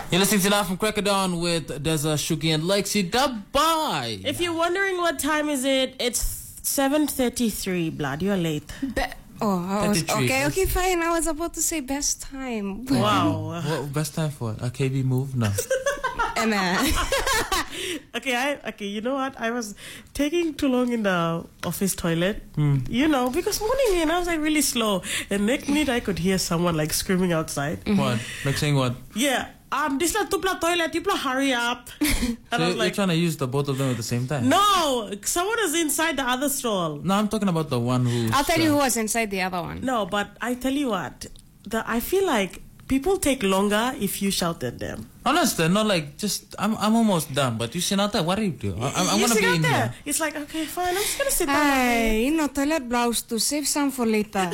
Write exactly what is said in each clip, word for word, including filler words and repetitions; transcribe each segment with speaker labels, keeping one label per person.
Speaker 1: You're listening to Live from Crackdown with Deza, Shuki, and Lexi. Goodbye.
Speaker 2: If you're wondering what time is it, it's seven thirty-three. Blood, you're late.
Speaker 3: Be- oh, I was, okay, okay, fine. I was about to say best time.
Speaker 2: Wow.
Speaker 1: What, best time for it? A K B move? No.
Speaker 3: Emma.
Speaker 2: Okay, I okay. You know what? I was taking too long in the office toilet.
Speaker 1: Mm.
Speaker 2: You know, because morning and I was like really slow. And next minute I could hear someone like screaming outside.
Speaker 1: Mm-hmm. What? Like saying what?
Speaker 2: Yeah. Um, this is tupla toilet. Tupla, hurry up. And
Speaker 1: So
Speaker 2: I was
Speaker 1: you're
Speaker 2: like,
Speaker 1: trying to use the both of them at the same time?
Speaker 2: no, someone is inside the other stall.
Speaker 1: No, I'm talking about the one who.
Speaker 3: I'll tell you who was inside the other one.
Speaker 2: No, but I tell you what, the I feel like people take longer if you shout at them.
Speaker 1: Honestly, not like just. I'm I'm almost done, but you sit out there. What do you do? I, I'm, I'm
Speaker 2: you
Speaker 1: gonna
Speaker 2: sit
Speaker 1: be
Speaker 2: out
Speaker 1: in
Speaker 2: there.
Speaker 1: here.
Speaker 2: It's like, okay, fine, I'm just gonna sit down.
Speaker 3: Hey, you know, toilet blouse to save some for later.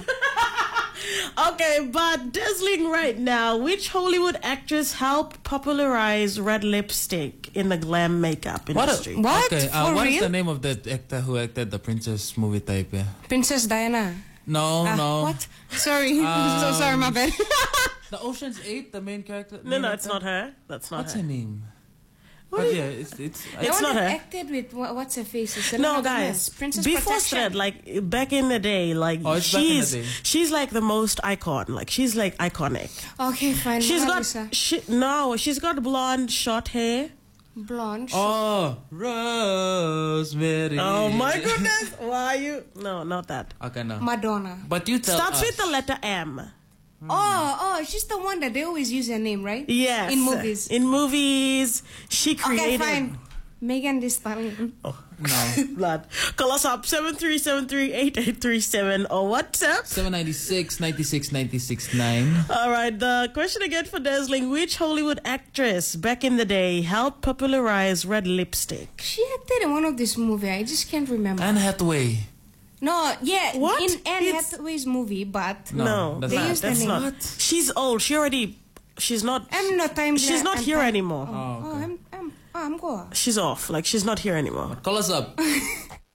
Speaker 2: Okay, but dazzling right now, which Hollywood actress helped popularize red lipstick in the glam makeup
Speaker 1: What?
Speaker 2: industry?
Speaker 1: A,
Speaker 3: What?
Speaker 1: Okay, uh,
Speaker 3: For
Speaker 1: what is
Speaker 3: real?
Speaker 1: the name of that actor who acted the princess movie type? Yeah?
Speaker 3: Princess Diana.
Speaker 1: No,
Speaker 3: Ah,
Speaker 1: no.
Speaker 3: What? Sorry. I'm so sorry, my bad.
Speaker 1: The Ocean's Eight, the main character.
Speaker 2: No,
Speaker 1: main
Speaker 2: no, it's
Speaker 1: actor?
Speaker 2: not her. That's not
Speaker 1: What's
Speaker 2: her.
Speaker 1: her name?
Speaker 2: What
Speaker 1: But
Speaker 2: is-
Speaker 1: yeah, it's it's.
Speaker 3: The
Speaker 2: It's
Speaker 3: one
Speaker 2: not
Speaker 3: that
Speaker 2: her.
Speaker 3: acted with what, what's her face? It's
Speaker 2: No,
Speaker 3: Selena
Speaker 2: guys.
Speaker 3: Gomez. Princess
Speaker 2: Before
Speaker 3: Protection.
Speaker 2: Thread, like back in the day, like
Speaker 1: Oh, it's back in the
Speaker 2: she's
Speaker 1: day.
Speaker 2: she's like the most icon. Like she's like iconic.
Speaker 3: Okay, fine.
Speaker 2: She's
Speaker 3: Mona
Speaker 2: got
Speaker 3: Lisa.
Speaker 2: she, no, she's got blonde, short hair.
Speaker 3: blonde.
Speaker 1: Oh, Rosemary.
Speaker 2: Oh my goodness! Why are you? No, not that.
Speaker 1: Okay, no.
Speaker 3: Madonna.
Speaker 1: But you tell
Speaker 2: Starts
Speaker 1: us.
Speaker 2: with the letter M.
Speaker 3: Oh, oh, she's the one that they always use her name, right?
Speaker 2: Yes.
Speaker 3: In movies.
Speaker 2: In movies, she
Speaker 3: Okay,
Speaker 2: created.
Speaker 3: fine. Megan Thee Stallion.
Speaker 2: Oh,
Speaker 1: No.
Speaker 2: blood. Call us up seven three seven three eight eight three seven or WhatsApp.
Speaker 1: seven ninety-six, ninety-six, ninety-six, nine.
Speaker 2: All right. The question again for Dazzling: which Hollywood actress back in the day helped popularize red lipstick?
Speaker 3: She acted in one of this movie. I just can't remember.
Speaker 1: Anne Hathaway.
Speaker 3: No, yeah,
Speaker 2: What?
Speaker 3: in Anne
Speaker 2: It's-
Speaker 3: Hathaway's movie, but
Speaker 1: No,
Speaker 2: No,
Speaker 1: that's
Speaker 3: They
Speaker 1: not.
Speaker 3: used the
Speaker 2: that's
Speaker 3: name.
Speaker 2: not.
Speaker 1: What?
Speaker 2: She's old. She already. She's not.
Speaker 3: I'm not time.
Speaker 2: She's not
Speaker 3: I'm
Speaker 2: here
Speaker 3: time-
Speaker 2: anymore.
Speaker 3: Oh,
Speaker 1: Oh,
Speaker 3: oh,
Speaker 1: okay.
Speaker 3: I'm, I'm, oh, I'm going.
Speaker 2: She's off. Like she's not here anymore.
Speaker 1: Call us up.